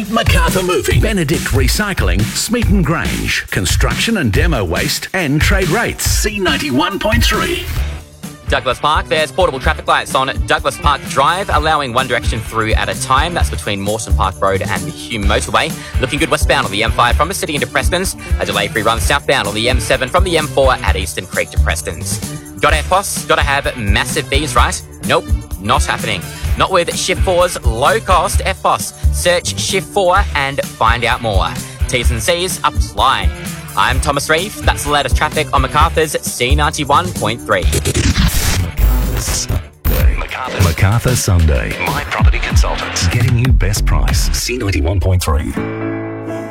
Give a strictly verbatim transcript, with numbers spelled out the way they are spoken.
Macarthur Moving, Benedict Recycling, Smeaton Grange, Construction and Demo Waste, and Trade Rates. C ninety-one point three. Douglas Park, there's portable traffic lights on Douglas Park Drive, allowing one direction through at a time. That's between Mawson Park Road and the Hume Motorway. Looking good westbound on the M five from the city into Prestons. A delay-free run southbound on the M seven from the M four at Eastern Creek to Prestons. Got F P O S? Got to have massive fees, right? Nope, not happening. Not with Shift four's low-cost F P O S. Search Shift four and find out more. T's and C's apply. I'm Thomas Reeve. That's the latest traffic on Macarthur's C ninety-one point three. Sunday. Macarthur. Macarthur Sunday. My Property Consultants. Getting you best price. C ninety-one point three.